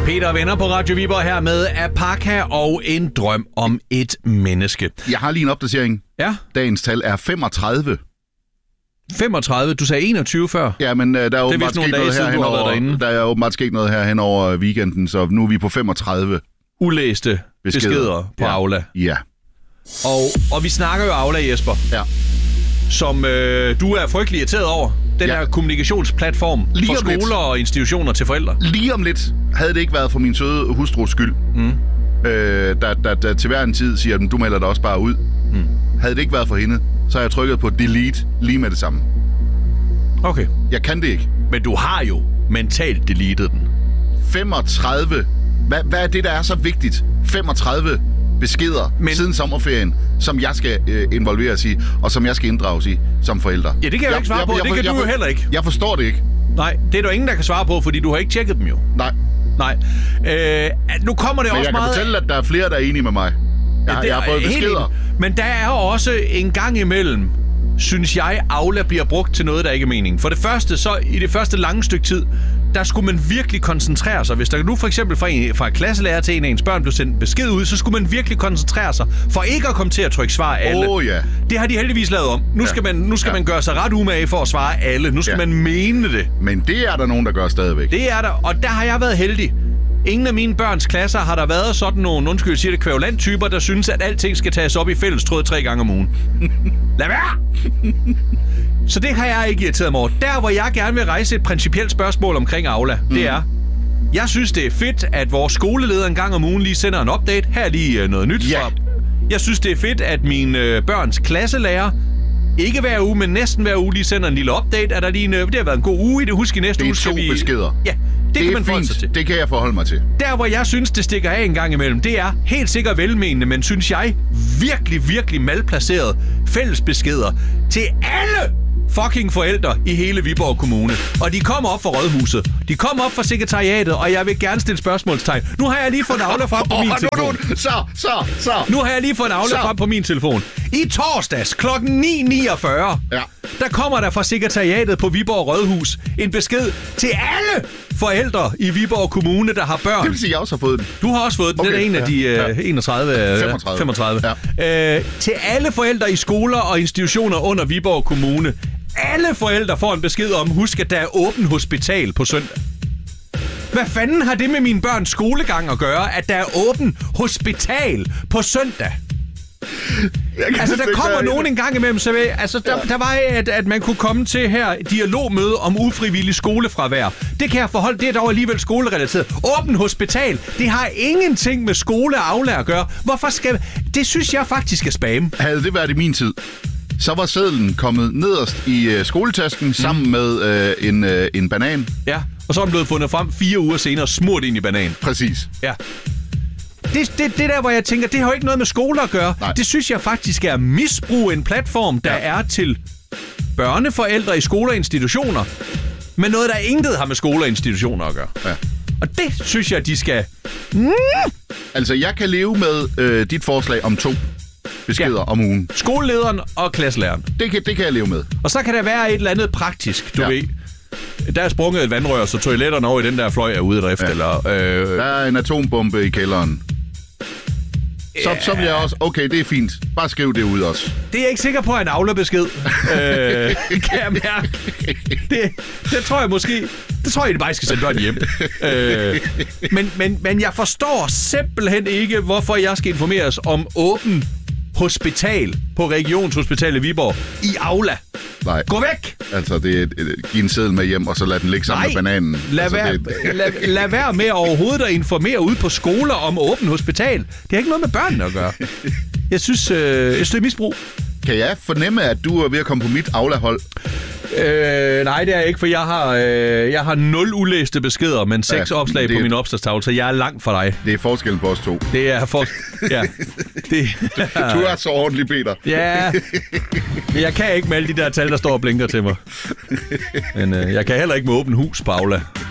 Peter og venner på Radio Viborg her med Apaka og en drøm om et menneske. Jeg har lige en opdatering. Ja? Dagens tal er 35. 35? Du sagde 21 før. Ja, men der er åbenbart sket noget her henover. Der er åbenbart sket noget her hen over weekenden, så nu er vi på 35. Ulæste beskeder på Aula. Ja. Og vi snakker jo Aula, Jesper. Ja. Som du er frygtelig irriteret over. Den her kommunikationsplatform lige for skoler og institutioner til forældre. Lige om lidt havde det ikke været for min søde hustrus skyld. Der til hver en tid siger den, du melder dig også bare ud. Havde det ikke været for hende, så har jeg trykket på delete lige med det samme. Okay. Jeg kan det ikke. Men du har jo mentalt deletet den. 35. Hvad er det, der er så vigtigt? 35 beskeder siden sommerferien, som jeg skal involveres i, og som jeg skal inddrages i som forælder. Ja, det kan jeg ikke svare på. Det kan du jo heller ikke. Jeg forstår det ikke. Nej, det er der ingen, der kan svare på, fordi du har ikke tjekket dem jo. Nej. Nu kommer det men også meget... Men jeg kan fortælle, at der er flere, der er enige med mig. Jeg har fået beskeder. Men der er også en gang imellem, synes jeg, Aula bliver brugt til noget, der ikke er meningen. For det første, så i det første lange stykke tid, der skulle man virkelig koncentrere sig. Hvis der nu for eksempel fra klasselærer til en af ens børn blev sendt besked ud, så skulle man virkelig koncentrere sig for ikke at komme til at trykke svar alle. Ja. Det har de heldigvis lavet om. Nu skal man gøre sig ret umage for at svare alle. Nu skal man mene det. Men det er der nogen, der gør stadigvæk. Det er der, og der har jeg været heldig. Ingen af mine børns klasser har der været sådan nogle, undskyld, siger det, kvævlant-typer, der synes, at alting skal tages op i fællestråd 3 gange om ugen. Lad være! Så det har jeg ikke irriteret mig over. Der, hvor jeg gerne vil rejse et principielt spørgsmål omkring Aula, det er, jeg synes, det er fedt, at vores skoleleder en gang om ugen lige sender en update. Her er lige noget nyt fra. Jeg synes, det er fedt, at mine børns klasselærer ikke hver uge, men næsten hver uge lige sender en lille update. Er der lige det har været en god uge i det. Husk i næste uge skal vi... Det er 2 beskeder. Ja, det kan man forholde sig til. Det kan jeg forholde mig til. Der, hvor jeg synes, det stikker af en gang imellem, det er helt sikkert velmenende, men synes jeg virkelig, virkelig malplaceret fællesbeskeder til alle fucking forældre i hele Viborg Kommune. Og de kommer op fra Rådhuset. De kommer op fra sekretariatet, og jeg vil gerne stille spørgsmålstegn. Nu har jeg lige fået en Aula frem på min telefon. Så. Nu har jeg lige fået en Aula frem på min telefon. I torsdags kl. 9.49, der kommer der fra sekretariatet på Viborg Rådhus en besked til alle forældre i Viborg Kommune, der har børn. Det vil sige, jeg også har fået den. Du har også fået den. Okay, den er en af de 35. Ja. Til alle forældre i skoler og institutioner under Viborg Kommune. Alle forældre får en besked om, husk, at der er åbent hospital på søndag. Hvad fanden har det med min børns skolegang at gøre, at der er åbent hospital på søndag? Altså, der kommer nogen en gang imellem, så der var at man kunne komme til her dialogmøde om ufrivillig skolefravær. Det kan jeg forholde, det er dog alligevel skolerelateret. Åben hospital, det har ingenting med skole og Aula at gøre. Hvorfor skal... Det synes jeg faktisk er spam. Havde det været i min tid, så var sedlen kommet nederst i skoletasken sammen med en banan. Ja, og så er den blevet fundet frem 4 uger senere, smurt ind i banan. Præcis. Ja. Det der, hvor jeg tænker, det har jo ikke noget med skoler at gøre. Nej. Det synes jeg faktisk er misbrug en platform, der er til børneforældre i skoler og institutioner, men noget, der intet har med skoler og institutioner at gøre. Ja. Og det synes jeg, de skal... Altså, jeg kan leve med dit forslag om 2 beskeder om ugen. Skolelederen og klasselæreren. Det kan jeg leve med. Og så kan der være et eller andet praktisk, du ved. Der er sprunget et vandrør, så toiletterne over i den der fløj er ude af drift. Eller, der er en atombombe i kælderen. Så bliver jeg også, okay, det er fint. Bare skriv det ud også. Det er jeg ikke sikker på, at en Aula-besked. Kan jeg mærke. Det tror jeg måske... Det tror jeg, bare skal sende børn hjem. Men jeg forstår simpelthen ikke, hvorfor jeg skal informeres om åben hospital på Regionshospitalet Viborg i Aula. Nej. Gå væk! Altså, det er giv en seddel med hjem, og så lad den ligge sammen med bananen. Lad være med overhovedet at informere ude på skoler om åben hospital. Det har ikke noget med børnene at gøre. Jeg synes, det er misbrug. Kan jeg fornemme, at du er ved at komme på mit Aula-hold? Nej, det er ikke, for jeg har 0 ulæste beskeder, men 6 opslag på min opslagstavle, så jeg er langt fra dig. Det er forskellen på os 2. Det er ja. Du er så ordentlig, Peter. Ja, men jeg kan ikke med alle de der tal, der står og blinker til mig. Men jeg kan heller ikke med åbent hus på Aula.